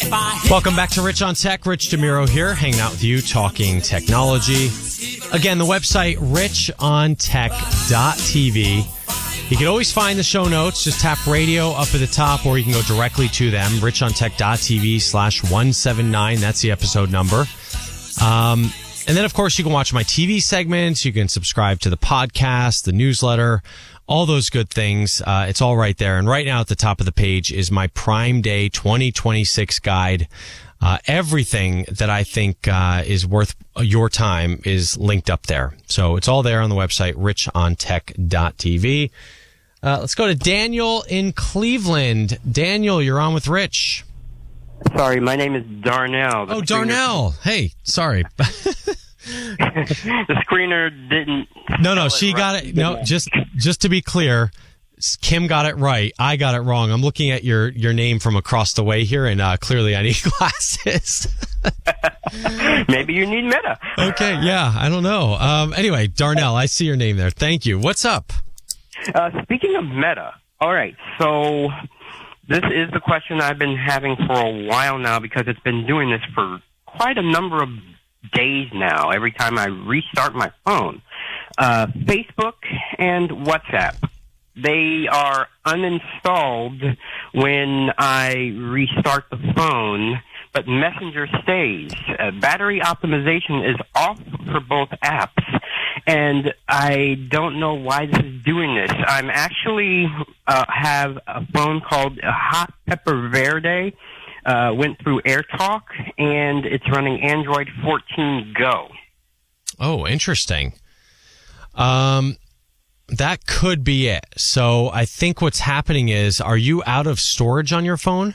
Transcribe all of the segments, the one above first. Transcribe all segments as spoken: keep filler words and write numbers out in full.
Welcome back to Rich on Tech. Rich DeMiro here, hanging out with you, talking technology. Again, the website, rich on tech dot t v. You can always find the show notes. Just tap radio up at the top, or you can go directly to them, rich on tech dot t v slash one seven nine. That's the episode number. Um, and then, of course, you can watch my T V segments. You can subscribe to the podcast, the newsletter, all those good things. Uh, it's all right there. And right now at the top of the page is my Prime Day twenty twenty-six guide. Uh, everything that I think uh, is worth your time is linked up there. So it's all there on the website, rich on tech dot t v. Uh, let's go to Daniel in Cleveland. Daniel, you're on with Rich. Sorry, my name is Darnell. The oh, Darnell. Hey, sorry. The screener didn't. No, no, she it got right. it. No, just just to be clear, Kim got it right. I got it wrong. I'm looking at your, your name from across the way here, and uh, clearly I need glasses. Maybe you need Meta. Okay, yeah, I don't know. Um, anyway, Darnell, I see your name there. Thank you. What's up? Uh, speaking of Meta, all right, so this is the question I've been having for a while now because it's been doing this for quite a number of days now, every time I restart my phone. Uh, Facebook and WhatsApp, they are uninstalled when I restart the phone, but Messenger stays. Uh, battery optimization is off for both apps, and I don't know why this is doing this. I'm actually uh, have a phone called Hot Pepper Verde. Uh, went through AirTalk, and it's running Android fourteen Go. Oh, interesting. Um, that could be it. So I think what's happening is, are you out of storage on your phone?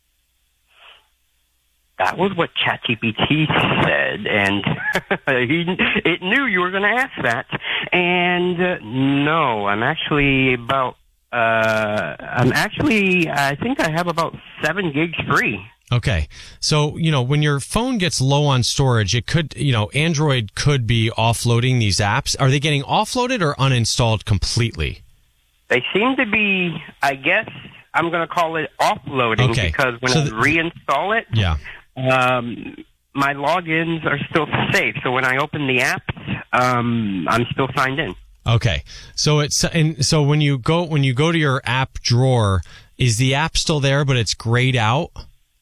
That was what ChatGPT said, and he, it knew you were going to ask that. And uh, no, I'm actually about, uh, I'm actually, I think I have about seven gigs free. Okay. So, you know, when your phone gets low on storage, it could, you know, Android could be offloading these apps. Are they getting offloaded or uninstalled completely? They seem to be, I guess, I'm going to call it offloading, okay. because when so I the, reinstall it, yeah. um, my logins are still safe. So when I open the apps, um, I'm still signed in. Okay. So it's, and so when you go, when you go to your app drawer, is the app still there, but it's grayed out?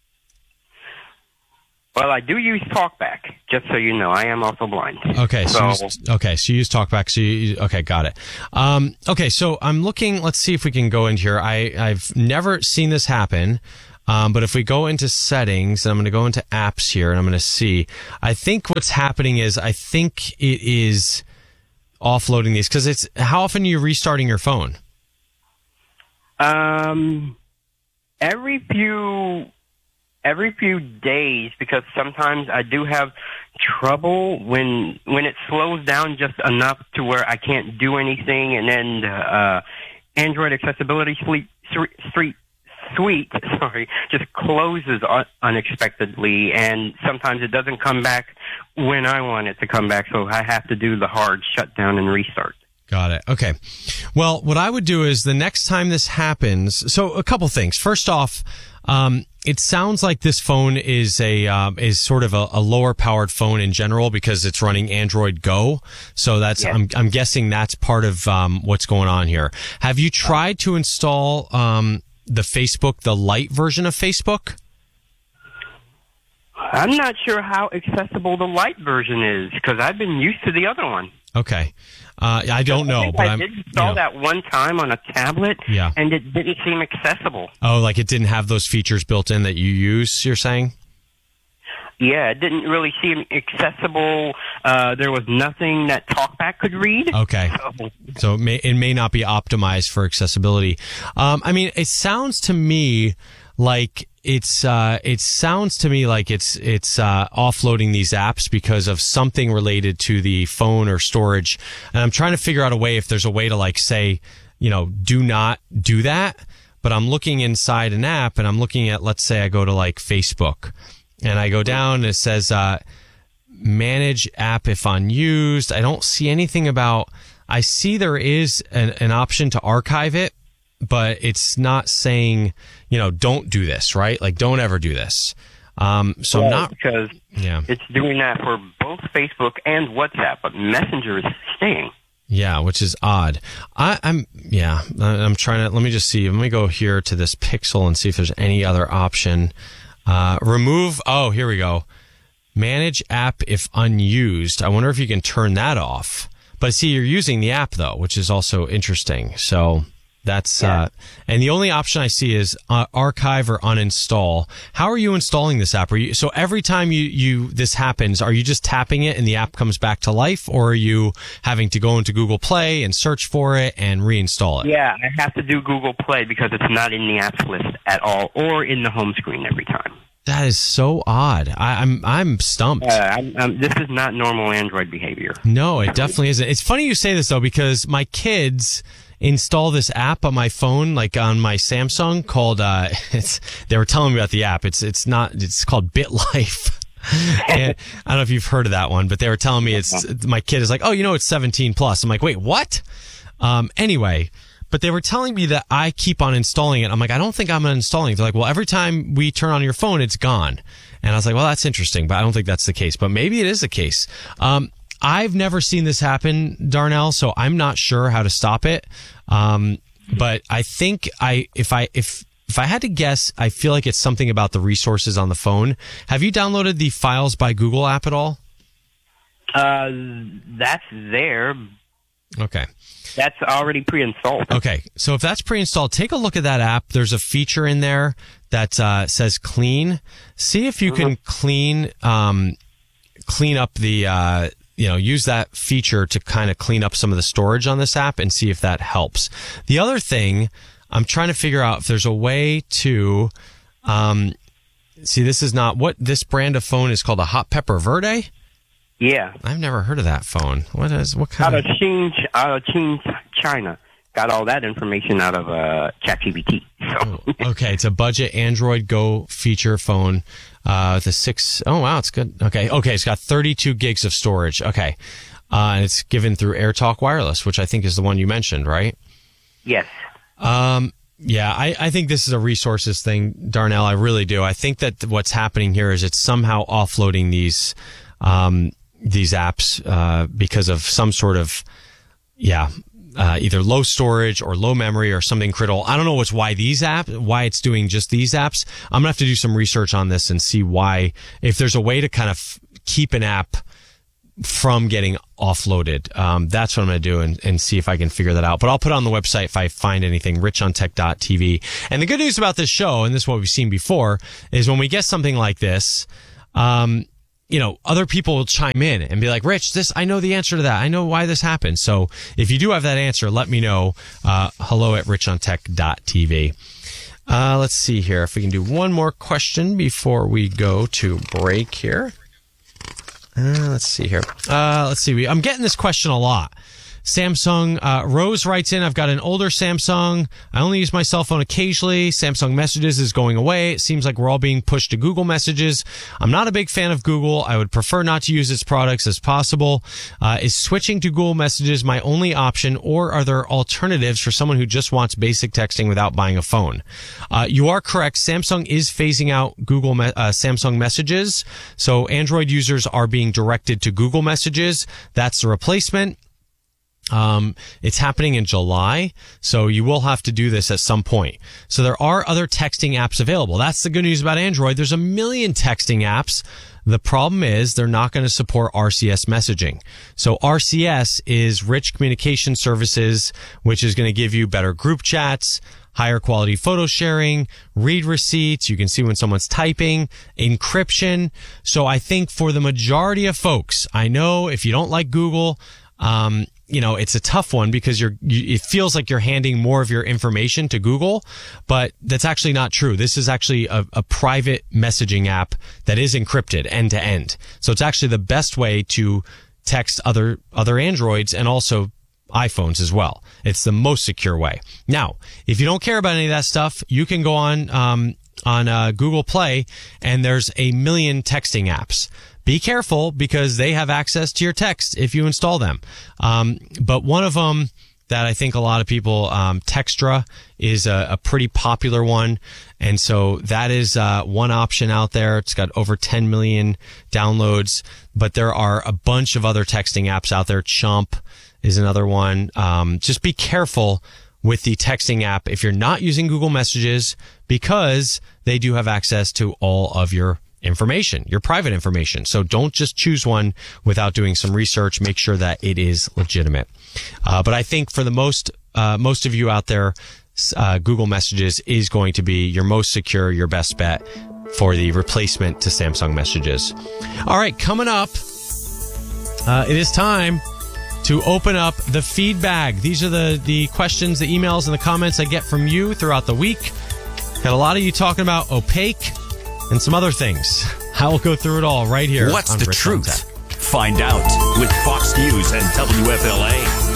Well, I do use TalkBack, just so you know. I am also blind. Okay, so, so you use, okay, so you use TalkBack. So you, okay, got it. Um, okay, so I'm looking. Let's see if we can go into here. I I've never seen this happen, um, but if we go into settings, and I'm going to go into apps here, and I'm going to see. I think what's happening is I think it is offloading these because it's. How often are you restarting your phone? Um, every few. Every few days, because sometimes I do have trouble when when it slows down just enough to where I can't do anything, and then uh, Android Accessibility Suite, Suite, Suite, sorry, just closes un- unexpectedly, and sometimes it doesn't come back when I want it to come back, so I have to do the hard shutdown and restart. Got it. Okay. Well, what I would do is the next time this happens, so a couple things. First off, um, it sounds like this phone is a um, is sort of a, a lower powered phone in general because it's running Android Go. So that's yeah. I'm I'm guessing that's part of um, what's going on here. Have you tried to install um, the Facebook, the light version of Facebook? I'm not sure how accessible the light version is because I've been used to the other one. Okay. Uh, I don't know, I but I I'm, did install you know, that one time on a tablet, yeah. and it didn't seem accessible. Oh, like it didn't have those features built in that you use, you're saying? Yeah, it didn't really seem accessible. Uh, there was nothing that TalkBack could read. Okay. So, so it, may, it may not be optimized for accessibility. Um, I mean, it sounds to me like it's uh, it sounds to me like it's it's uh, offloading these apps because of something related to the phone or storage. And I'm trying to figure out a way if there's a way to like say, you know, do not do that. But I'm looking inside an app and I'm looking at, let's say I go to like Facebook and I go down and it says uh, manage app if unused. I don't see anything about. I see there is an, an option to archive it, but it's not saying, you know, don't do this, right? Like, don't ever do this. Um, so well, I'm not because yeah. it's doing that for both Facebook and WhatsApp, but Messenger is staying. Yeah, which is odd. I, I'm yeah. I'm trying to. Let me just see. Let me go here to this Pixel and see if there's any other option. Uh, remove. Oh, here we go. Manage app if unused. I wonder if you can turn that off. But see, you're using the app though, which is also interesting. So that's yeah. uh, and the only option I see is uh, archive or uninstall. How are you installing this app? Are you so every time you you this happens, are you just tapping it and the app comes back to life, or are you having to go into Google Play and search for it and reinstall it? Yeah, I have to do Google Play because it's not in the apps list at all, or in the home screen every time. That is so odd. I, I'm I'm stumped. Uh, I'm, I'm, this is not normal Android behavior. No, it definitely isn't. It's funny you say this though, because my kids install this app on my phone, like on my Samsung, called. Uh, it's they were telling me about the app. It's it's not. It's called BitLife. And I don't know if you've heard of that one, but they were telling me it's. My kid is like, oh, you know, it's seventeen plus. I'm like, wait, what? Um, anyway. But they were telling me that I keep on installing it. I'm like, I don't think I'm uninstalling it. They're like, well, every time we turn on your phone, it's gone. And I was like, well, that's interesting, but I don't think that's the case. But maybe it is the case. Um, I've never seen this happen, Darnell, so I'm not sure how to stop it. Um, but I think I, if I, if, if I had to guess, I feel like it's something about the resources on the phone. Have you downloaded the Files by Google app at all? Uh, that's there. Okay. That's already pre-installed. Okay, so if that's pre-installed, take a look at that app. There's a feature in there that uh, says clean. See if you can clean um, clean up the, uh, you know, use that feature to kind of clean up some of the storage on this app and see if that helps. The other thing, I'm trying to figure out if there's a way to, um, see, this is not, what this brand of phone is called a Hot Pepper Verde? Yeah. I've never heard of that phone. What is, what kind out of? of Xin, out of Xin, China. Got all that information out of uh, ChatGPT. So. Oh, okay, it's a budget Android Go feature phone. Uh, the six, oh wow, it's good. Okay, okay, it's got thirty-two gigs of storage. Okay. Uh, and it's given through AirTalk Wireless, which I think is the one you mentioned, right? Yes. Um, yeah, I, I think this is a resources thing, Darnell. I really do. I think that what's happening here is it's somehow offloading these, um, these apps, uh, because of some sort of, yeah, uh, either low storage or low memory or something critical. I don't know what's why these apps, why it's doing just these apps. I'm gonna have to do some research on this and see why, if there's a way to kind of keep an app from getting offloaded. Um, that's what I'm going to do and, and see if I can figure that out. But I'll put it on the website if I find anything, rich on tech dot t v. And the good news about this show, and this is what we've seen before, is when we get something like this, um, you know, other people will chime in and be like, Rich, this, I know the answer to that. I know why this happened. So if you do have that answer, let me know. Uh, hello at rich on tech dot t v. Uh, let's see here if we can do one more question before we go to break here. Uh, let's see here. Uh, let's see. We, I'm getting this question a lot. Samsung, uh, Rose writes in, I've got an older Samsung. I only use my cell phone occasionally. Samsung Messages is going away. It seems like we're all being pushed to Google Messages. I'm not a big fan of Google. I would prefer not to use its products as possible. Uh, is switching to Google Messages my only option, or are there alternatives for someone who just wants basic texting without buying a phone? Uh, you are correct. Samsung is phasing out Google, uh, Samsung Messages. So Android users are being directed to Google Messages. That's the replacement. Um, it's happening in July, so you will have to do this at some point. So there are other texting apps available. That's the good news about Android. There's a million texting apps. The problem is they're not going to support R C S messaging. So R C S is Rich Communication Services, which is going to give you better group chats, higher quality photo sharing, read receipts. You can see when someone's typing, encryption. So I think for the majority of folks, I know if you don't like Google, um, you know, it's a tough one because you're, you, it feels like you're handing more of your information to Google, but that's actually not true. This is actually a, a private messaging app that is encrypted end to end. So it's actually the best way to text other, other Androids and also iPhones as well. It's the most secure way. Now, if you don't care about any of that stuff, you can go on, um, on, uh, Google Play, and there's a million texting apps. Be careful because they have access to your text if you install them. Um, but one of them that I think a lot of people, um, Textra is a, a pretty popular one. And so that is uh, one option out there. It's got over ten million downloads, but there are a bunch of other texting apps out there. Chomp is another one. Um, just be careful with the texting app if you're not using Google Messages, because they do have access to all of your information, your private information. So don't just choose one without doing some research. Make sure that it is legitimate. Uh, but I think for the most, uh, most of you out there, uh, Google Messages is going to be your most secure, your best bet for the replacement to Samsung Messages. All right, coming up, uh, it is time to open up the feedback. These are the, the questions, the emails, and the comments I get from you throughout the week. Got a lot of you talking about Opaque and some other things. I will go through it all right here. What's on the Rich truth? On Tech. Find out with Fox News and W F L A.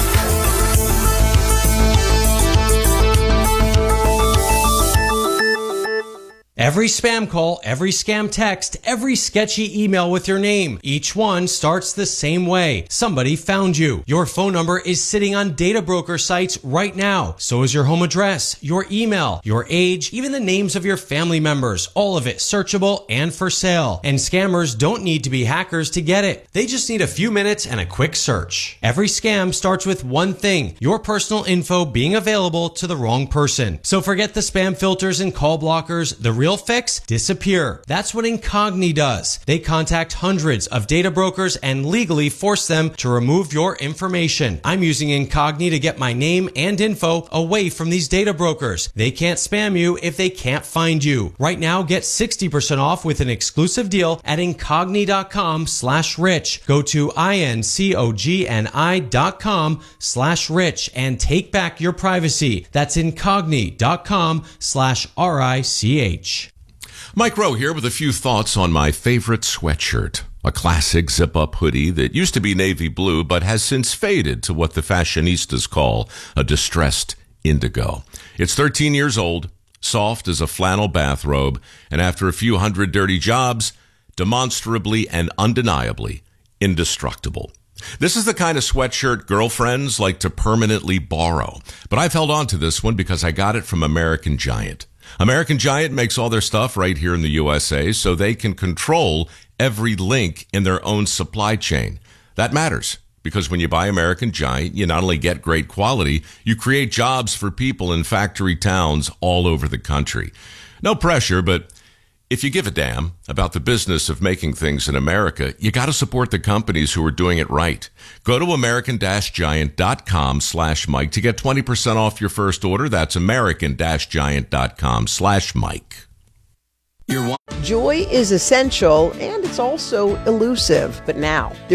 Every spam call, every scam text, every sketchy email with your name, each one starts the same way. Somebody found you. Your phone number is sitting on data broker sites right now. So is your home address, your email, your age, even the names of your family members. All of it searchable and for sale. And scammers don't need to be hackers to get it. They just need a few minutes and a quick search. Every scam starts with one thing: your personal info being available to the wrong person. So forget the spam filters and call blockers. The real fix? Disappear. That's what Incogni does. They contact hundreds of data brokers and legally force them to remove your information. I'm using Incogni to get my name and info away from these data brokers. They can't spam you if they can't find you. Right now, get sixty percent off with an exclusive deal at Incogni.com slash rich. Go to I-N-C-O-G-N-I dot com slash rich and take back your privacy. That's Incogni.com slash R-I-C-H. Mike Rowe here with a few thoughts on my favorite sweatshirt. A classic zip-up hoodie that used to be navy blue but has since faded to what the fashionistas call a distressed indigo. It's thirteen years old, soft as a flannel bathrobe, and after a few hundred dirty jobs, demonstrably and undeniably indestructible. This is the kind of sweatshirt girlfriends like to permanently borrow. But I've held on to this one because I got it from American Giant. American Giant makes all their stuff right here in the U S A so they can control every link in their own supply chain. That matters because when you buy American Giant, you not only get great quality, you create jobs for people in factory towns all over the country. No pressure, but if you give a damn about the business of making things in America, you got to support the companies who are doing it right. Go to American-Giant.com slash Mike to get twenty percent off your first order. That's American-Giant.com slash Mike. Joy is essential, and it's also elusive. But now,